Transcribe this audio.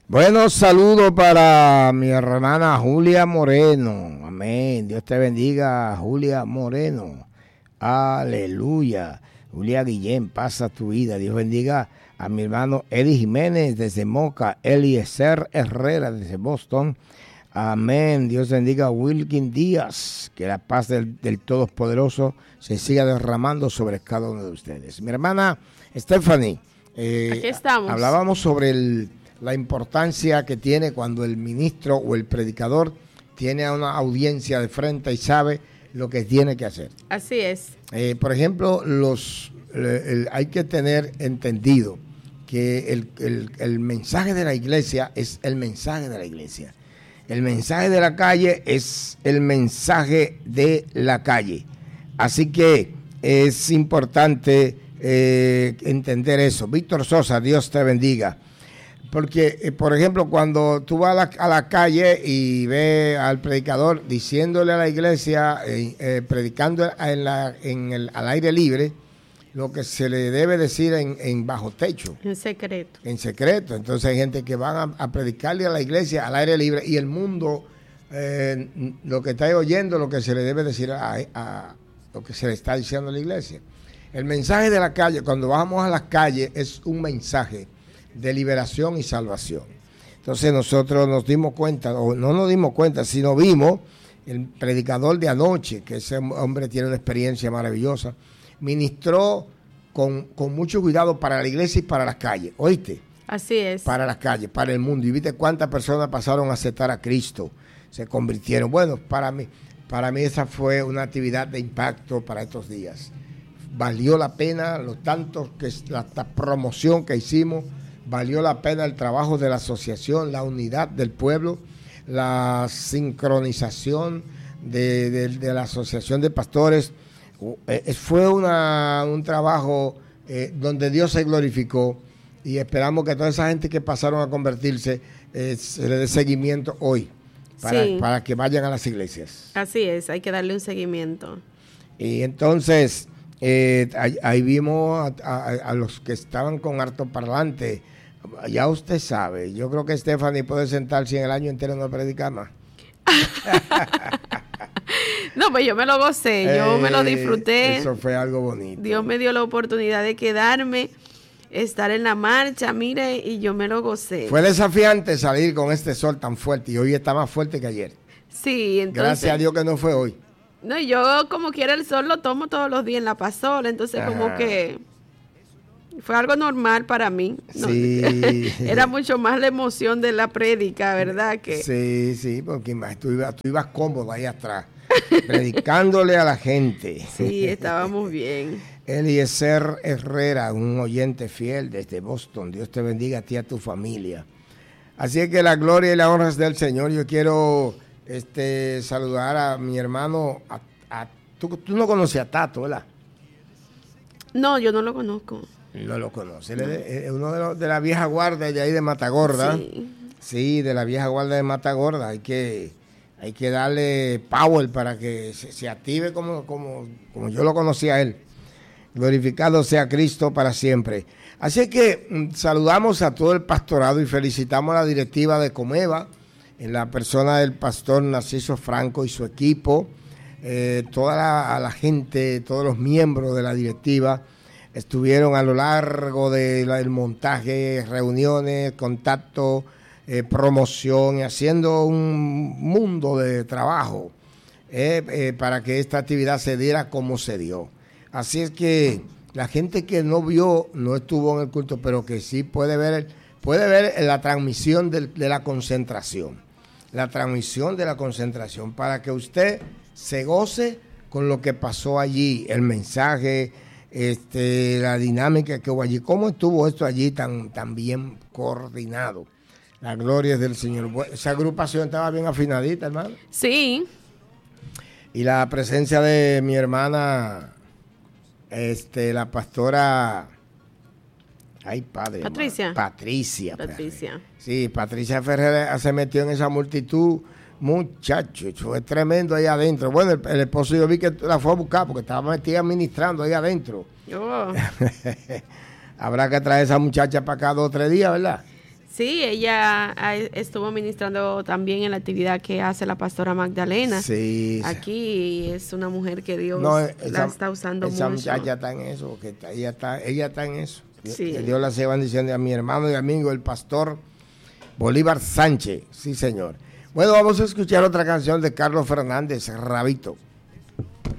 Bueno, saludo para mi hermana Julia Moreno. Amén. Dios te bendiga, Julia Moreno. Aleluya. Julia Guillén, pasa tu vida. Dios bendiga a mi hermano Eddie Jiménez desde Moca. Eliezer Herrera desde Boston. Amén. Dios bendiga a Wilkin Díaz. Que la paz del Todopoderoso se siga derramando sobre cada uno de ustedes. Mi hermana Stephanie. Aquí estamos. Hablábamos sobre la importancia que tiene cuando el ministro o el predicador tiene a una audiencia de frente y sabe lo que tiene que hacer. Así es. Por ejemplo, hay que tener entendido que el mensaje de la iglesia es el mensaje de la iglesia. El mensaje de la calle es el mensaje de la calle. Así que es importante entender eso. Víctor Sosa, Dios te bendiga. Porque, por ejemplo, cuando tú vas a la calle y ves al predicador diciéndole a la iglesia, predicando al aire libre, lo que se le debe decir en bajo techo. En secreto. En secreto. Entonces hay gente que van a predicarle a la iglesia al aire libre y el mundo lo que está oyendo, lo que se le debe decir a lo que se le está diciendo a la iglesia. El mensaje de la calle, cuando vamos a las calles, es un mensaje de liberación y salvación. Entonces nosotros nos dimos cuenta, o no nos dimos cuenta, sino vimos el predicador de anoche, que ese hombre tiene una experiencia maravillosa, ministró con mucho cuidado para la iglesia y para las calles, ¿oíste? Así es. Para las calles, para el mundo. Y viste cuántas personas pasaron a aceptar a Cristo, se convirtieron. Bueno, para mí esa fue una actividad de impacto para estos días. Valió la pena la promoción que hicimos. Valió la pena el trabajo de la asociación, la unidad del pueblo, la sincronización de la asociación de pastores. Fue un trabajo donde Dios se glorificó y esperamos que toda esa gente que pasaron a convertirse se le dé seguimiento hoy para que vayan a las iglesias. Así es, hay que darle un seguimiento. Y entonces ahí vimos a los que estaban con altoparlante. Ya usted sabe, yo creo que Stephanie puede sentarse en el año entero no predicar más. No, pues yo me lo gocé, yo me lo disfruté. Eso fue algo bonito. Dios me dio la oportunidad de quedarme, estar en la marcha, mire, y yo me lo gocé. Fue desafiante salir con este sol tan fuerte y hoy está más fuerte que ayer. Sí, entonces. Gracias a Dios que no fue hoy. No, yo como quiera el sol lo tomo todos los días en la pasola, entonces como que fue algo normal para mí. ¿No? Sí. Era mucho más la emoción de la prédica, ¿verdad? Sí, porque tú ibas cómodo ahí atrás, predicándole a la gente. Sí, estábamos bien. Eliezer Herrera, un oyente fiel desde Boston. Dios te bendiga a ti y a tu familia. Así es que la gloria y la honra es del Señor. Yo quiero saludar a mi hermano. Tú no conoces a Tato, ¿verdad? No, yo no lo conozco. No lo conoce. Él es uno de la vieja guardia de ahí de Matagorda. Sí, de la vieja guardia de Matagorda. Hay que darle power para que se active como yo lo conocí a él. Glorificado sea Cristo para siempre. Así que saludamos a todo el pastorado y felicitamos a la directiva de Comeva, en la persona del pastor Narciso Franco y su equipo, toda la gente, todos los miembros de la directiva estuvieron a lo largo del montaje, reuniones, contacto, promoción, y haciendo un mundo de trabajo para que esta actividad se diera como se dio. Así es que la gente que no estuvo en el culto, pero que sí puede ver la transmisión de la concentración. La transmisión de la concentración para que usted se goce con lo que pasó allí, el mensaje, la dinámica que hubo allí, cómo estuvo esto allí tan bien coordinado. La gloria es del Señor. Esa agrupación estaba bien afinadita, hermano. Sí. Y la presencia de mi hermana, la pastora, ay padre, Patricia. Patricia. Sí, Patricia Ferrer se metió en esa multitud, muchacho, fue tremendo ahí adentro. Bueno, el esposo yo vi que la fue a buscar porque estaba metida ministrando ahí adentro. Oh. Habrá que traer a esa muchacha para acá 2 o 3 días, ¿verdad? Sí, ella estuvo ministrando también en la actividad que hace la pastora Magdalena. Sí. Aquí es una mujer que Dios la está usando mucho. Esa muchacha está en eso, ella está en eso. Sí. Que Dios la siga bendiciendo a mi hermano y amigo, el pastor Bolívar Sánchez. Sí, señor. Bueno, vamos a escuchar otra canción de Carlos Fernández, Rabito.